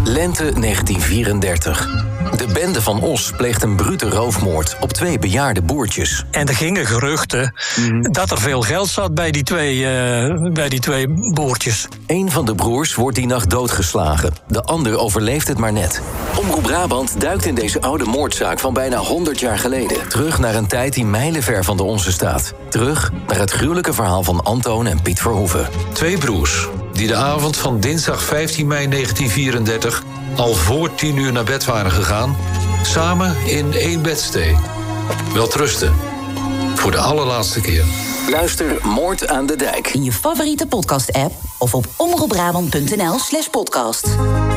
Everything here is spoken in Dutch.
Lente 1934. De bende van Os pleegt een brute roofmoord op 2 bejaarde boertjes. En er gingen geruchten dat er veel geld zat bij die twee boertjes. Een van de broers wordt die nacht doodgeslagen. De ander overleeft het maar net. Omroep Brabant duikt in deze oude moordzaak van bijna 100 jaar geleden. Terug naar een tijd die mijlenver van de onze staat. Terug naar het gruwelijke verhaal van Antoon en Piet Verhoeven. 2 broers die de avond van dinsdag 15 mei 1934... al voor 10 uur naar bed waren gegaan, samen in 1 bedstee. Welterusten. Voor de allerlaatste keer. Luister Moord aan de Dijk in je favoriete podcast-app of op omroepbrabant.nl/podcast.